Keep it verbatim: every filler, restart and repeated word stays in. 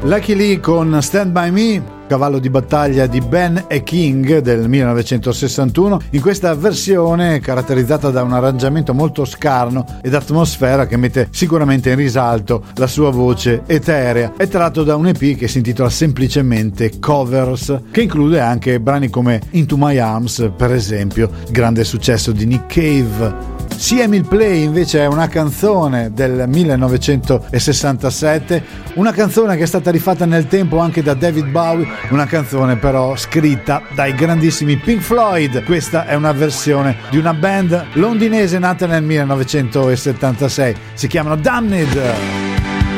Lucky Lee con Stand By Me, cavallo di battaglia di Ben e King del millenovecentosessantuno, in questa versione caratterizzata da un arrangiamento molto scarno ed atmosfera che mette sicuramente in risalto la sua voce eterea. È tratto da un E P che si intitola semplicemente Covers, che include anche brani come Into My Arms, per esempio, grande successo di Nick Cave. C. Emil Play invece è una canzone del millenovecentosessantasette, una canzone che è stata rifatta nel tempo anche da David Bowie, una canzone però scritta dai grandissimi Pink Floyd. Questa è una versione di una band londinese nata nel millenovecentosettantasei, si chiamano Damned.